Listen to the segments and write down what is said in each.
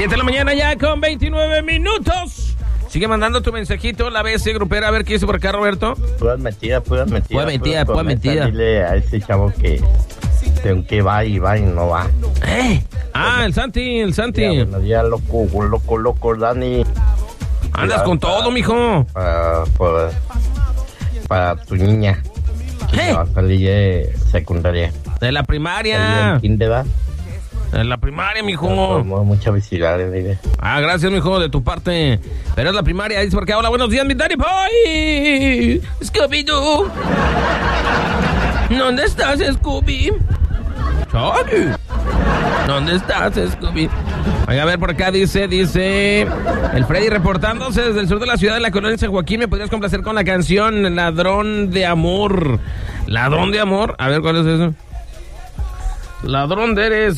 7 de la mañana ya con 29 minutos. Sigue mandando tu mensajito, la BS grupera, a ver qué dice por acá, Roberto. Puras mentiras. Puras mentiras. Dile a ese chavo que va y no va. El Santi. Buenos días, loco, Dani. Andas con todo, mijo. Para tu niña. Que va a salir de secundaria. De la primaria. En la primaria, mijo. Muchas felicidades, dile. Gracias, mijo, de tu parte. Pero es la primaria, dice por acá. Hola, buenos días, mi Danny Boy. Scooby-Doo. ¿Dónde estás, Scooby? ¿Dónde estás, Scooby? Oiga, a ver, por acá dice el Freddy reportándose desde el sur de la ciudad de la colonia San Joaquín. ¿Me podrías complacer con la canción Ladrón de Amor? ¿Ladrón de Amor? A ver, ¿cuál es eso? Ladrón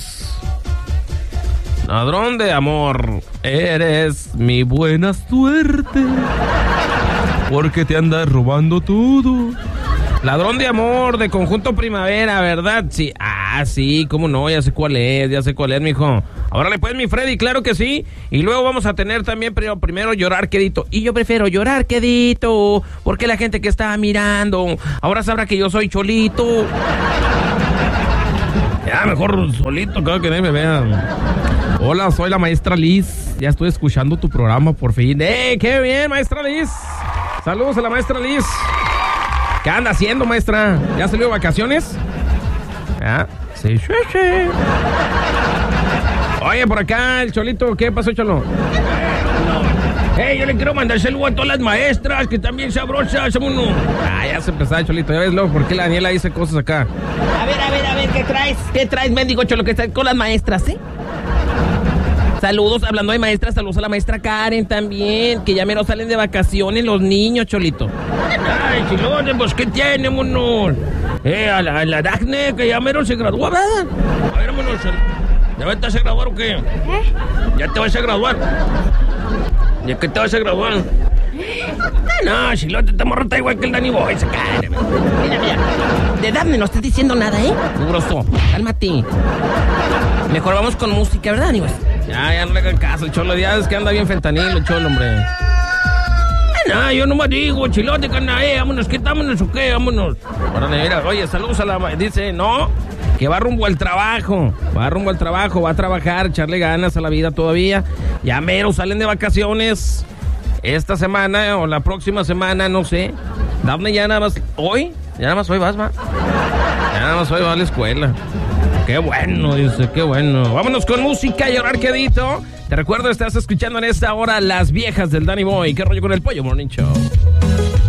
de amor, eres mi buena suerte, porque te andas robando todo. Ladrón de Amor, de Conjunto Primavera, ¿verdad? Sí, sí, cómo no, ya sé cuál es, mijo. Órale pues, mi Freddy, claro que sí. Y luego vamos a tener también primero Llorar Quedito. Y yo prefiero Llorar Quedito, porque la gente que estaba mirando ahora sabrá que yo soy Cholito. Ya, mejor solito, creo que nadie me vea. Hola, soy la maestra Liz. Ya estoy escuchando tu programa, por fin. ¡Qué bien, maestra Liz! Saludos a la maestra Liz. ¿Qué anda haciendo, maestra? ¿Ya salió de vacaciones? Sí. Oye, por acá, el Cholito. ¿Qué pasó, Cholo? Yo le quiero mandar saludos a todas las maestras, que también sabrosas, somos uno. Ya se empezó, Cholito. Ya ves, luego, ¿por qué la Daniela dice cosas acá? A ver, ¿qué traes? ¿Qué traes, mendigo Cholo, que estás con las maestras, Saludos, hablando de maestras, saludos a la maestra Karen también, que ya mero salen de vacaciones los niños, Cholito. Ay, chilote, pues, ¿qué tiene, mono? A la Dafne, que ya mero se graduó, ¿verdad? A ver, mono, ¿ya te vas a graduar o qué? ¿Ya te vas a graduar? ¿De qué te vas a graduar? No, chilote, esta morra está igual que el Danny Boy, se cae. Mira, de Dafne no estás diciendo nada, Grosso, cálmate. Mejor vamos con música, ¿verdad, amigos? Ya no le hagan caso, el Cholo, ya es que anda bien fentanilo, el Cholo, hombre. No, yo nomás digo, chilote, cana, vámonos, quitámonos o qué, vámonos. Órale, mira, oye, saludos a la... Dice, no, que va rumbo al trabajo, va a trabajar, echarle ganas a la vida todavía. Ya mero salen de vacaciones esta semana o la próxima semana, no sé. Dafne ya nada más hoy vas, ma. Ya nada más hoy va a la escuela. Qué bueno, dice, qué bueno. Vámonos con música, Llorar Quedito. Te recuerdo, estás escuchando en esta hora Las Viejas del Danny Boy. ¿Qué rollo con el Pollo Morning Show?